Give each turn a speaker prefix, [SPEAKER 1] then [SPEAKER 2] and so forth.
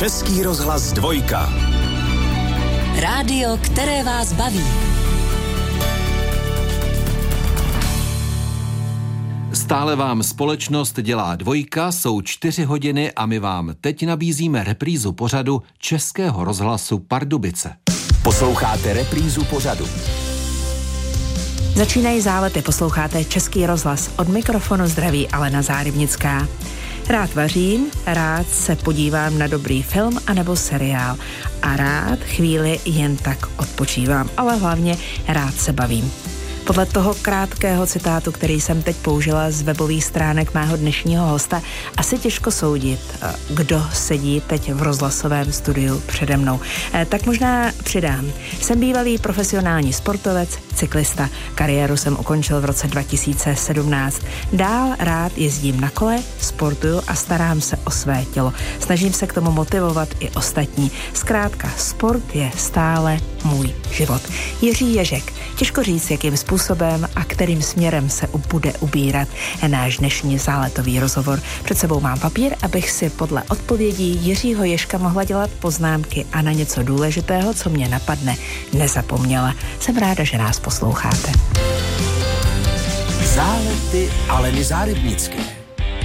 [SPEAKER 1] Český rozhlas 2.
[SPEAKER 2] Rádio, které vás baví.
[SPEAKER 3] Stále vám společnost dělá 2, jsou 4 hodiny a my vám teď nabízíme reprízu pořadu Českého rozhlasu Pardubice.
[SPEAKER 1] Posloucháte reprízu pořadu.
[SPEAKER 4] Začínají zálety, posloucháte Český rozhlas. Od mikrofonu zdraví Alena Zárybnická. Rád vařím, rád se podívám na dobrý film anebo seriál a rád chvíli jen tak odpočívám, ale hlavně rád se bavím. Podle toho krátkého citátu, který jsem teď použila z webových stránek mého dnešního hosta, asi těžko soudit, kdo sedí teď v rozhlasovém studiu přede mnou. Tak možná přidám. Jsem bývalý profesionální sportovec, cyklista. Kariéru jsem ukončil v roce 2017. Dál rád jezdím na kole, sportuju a starám se o své tělo. Snažím se k tomu motivovat i ostatní. Zkrátka, sport je stále můj život. Jiří Ježek. Těžko říct, jakým způsobem a kterým směrem se bude ubírat náš dnešní záletový rozhovor. Před sebou mám papír, abych si podle odpovědí Jiřího Ježka mohla dělat poznámky a na něco důležitého, co mě napadne, nezapomněla. Jsem ráda, že nás posloucháte.
[SPEAKER 1] Zálety Aleny Zárybnické.